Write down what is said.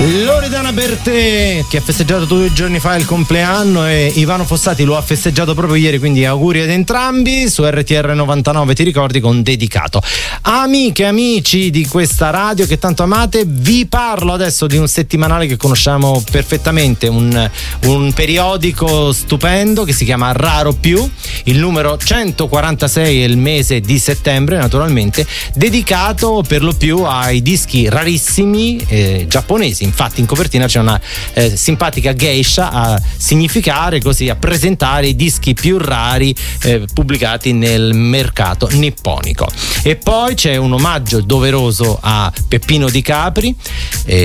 Loredana Bertè, che ha festeggiato 2 giorni fa il compleanno, e Ivano Fossati lo ha festeggiato proprio ieri, quindi auguri ad entrambi. Su RTR 99 ti ricordi con dedicato. Amiche e amici di questa radio che tanto amate, vi parlo adesso di un settimanale che conosciamo perfettamente, un periodico stupendo che si chiama Raro Più. Il numero 146 è il mese di settembre, naturalmente, dedicato per lo più ai dischi rarissimi giapponesi. Infatti in copertina c'è una simpatica geisha a significare, così, a presentare i dischi più rari pubblicati nel mercato nipponico. E poi c'è un omaggio doveroso a Peppino Di Capri,